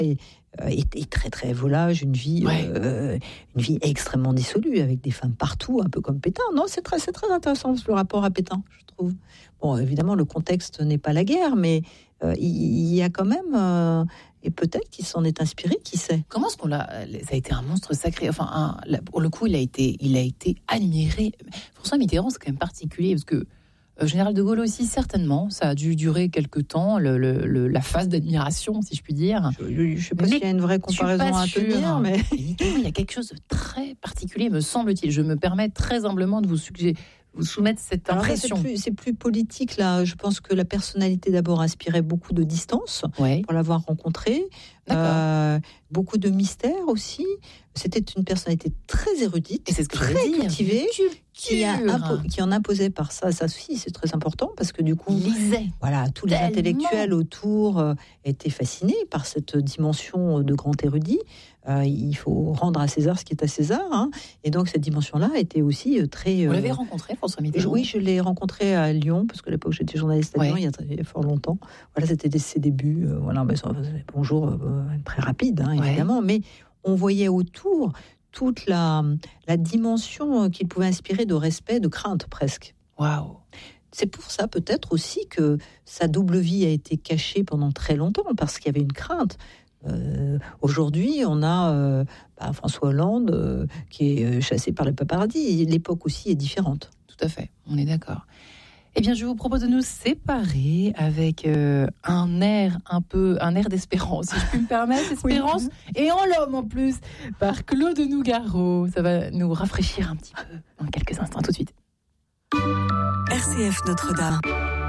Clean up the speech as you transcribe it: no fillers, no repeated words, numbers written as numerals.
est très très volage, une vie extrêmement dissolue, avec des femmes partout, un peu comme Pétain. Non, c'est très intéressant le rapport à Pétain, je trouve. Bon, évidemment, le contexte n'est pas la guerre, mais il y a quand même... et peut-être qu'il s'en est inspiré, qui sait. Comment est-ce ça a été un monstre sacré. Enfin, pour le coup, il a été admiré. François Mitterrand, c'est quand même particulier, parce que Général de Gaulle aussi, certainement, ça a dû durer quelque temps, la phase d'admiration, si je puis dire. Je ne sais pas s'il y a une vraie comparaison à tenir, mais... Il y a quelque chose de très particulier, me semble-t-il. Je me permets très humblement de vous soumettre cette impression. Là, c'est plus politique, là. Je pense que la personnalité, d'abord, inspirait beaucoup de distance pour l'avoir rencontré. Beaucoup de mystère aussi. C'était une personnalité très érudite, et c'est ce que très cultivée, qui en imposait par ça à sa fille. C'est très important parce que du coup, tous les intellectuels autour étaient fascinés par cette dimension de grand érudit. Il faut rendre à César ce qui est à César, hein. Et donc cette dimension-là était aussi très... Vous l'avez rencontré, François Mitterrand ? Oui, je l'ai rencontré à Lyon, parce qu'à l'époque j'étais journaliste à Lyon, il y a fort longtemps. Voilà, c'était ses débuts. Bonjour, très rapide, hein, évidemment, mais on voyait autour toute la dimension qu'il pouvait inspirer de respect, de crainte presque. Waouh! C'est pour ça peut-être aussi que sa double vie a été cachée pendant très longtemps, parce qu'il y avait une crainte. Aujourd'hui, on a François Hollande qui est chassé par les paparazzi. L'époque aussi est différente. Tout à fait, on est d'accord. Eh bien, je vous propose de nous séparer avec un air d'espérance, si je puis me permettre, espérance, et en l'homme en plus, par Claude Nougaro. Ça va nous rafraîchir un petit peu dans quelques instants, tout de suite. RCF Notre-Dame.